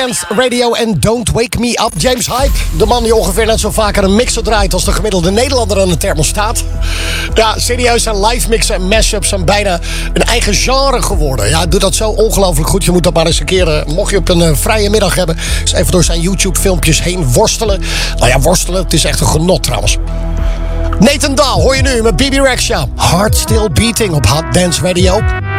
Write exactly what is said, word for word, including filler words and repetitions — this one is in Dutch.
Dance Radio en Don't Wake Me Up. James Hype, de man die ongeveer net zo vaker een mixer draait als de gemiddelde Nederlander aan de thermostaat. Ja, serieus, zijn live mixen en mashups zijn bijna een eigen genre geworden. Ja, doet dat zo ongelooflijk goed. Je moet dat maar eens een keer, uh, mocht je op een uh, vrije middag hebben, eens even door zijn YouTube-filmpjes heen worstelen. Nou ja, worstelen, het is echt een genot trouwens. Nathan Dahl hoor je nu met B B Rexha. Heart Still Beating op Hot Dance Radio.